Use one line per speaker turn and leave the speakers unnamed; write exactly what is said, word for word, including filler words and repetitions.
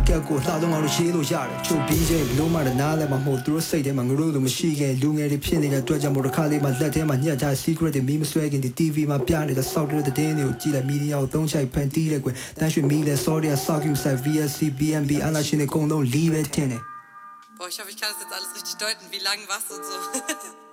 ကက်ကိုလှလုံးအောင်လို့ရေးလို့ရတယ်ချုပ်ပြီးချင်းဘလို့မှလည်းနားလည်းမဟုတ်သူတို့စိတ်ထဲမှာငါတို့လိုမရှိခင်လူငယ်တွေဖြစ်နေတဲ့အတွက်ကြောင့်မို့တစ်ခါလေးမှလက်ထဲမှာညှက်ထား secret တွေမီးမဆွဲခင်ဒီ တီဗီ မှာပြနေတဲ့ စောက်တဲ့တဲ့တင်းတွေကိုကြည့်လိုက်မီဒီယာကိုသုံးချိုက်ဖန်တီးတဲ့ကွယ်တန်းရွှေမီးလဲ sorry အဆောက်ယူဆိုင် V S C B N B အနာရှင်တွေအကုန်လုံးလီးပဲတင်တယ်
Boah, ich hoffe, ich kann das jetzt alles richtig deuten, wie lang was und so.